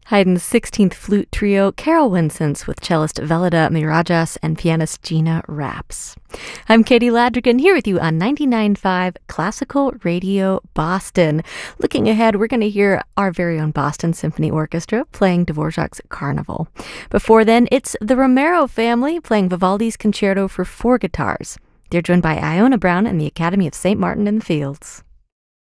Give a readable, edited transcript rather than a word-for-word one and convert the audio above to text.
Haydn's 16th Flute Trio, Carol Winsence with cellist Velida Mirajas and pianist Gina Raps. I'm Katie Ladrigan here with you on 99.5 Classical Radio Boston. Looking ahead, we're going to hear our very own Boston Symphony Orchestra playing Dvorak's Carnival. Before then, it's the Romero family playing Vivaldi's Concerto for 4 guitars. They're joined by Iona Brown and the Academy of St. Martin in the Fields.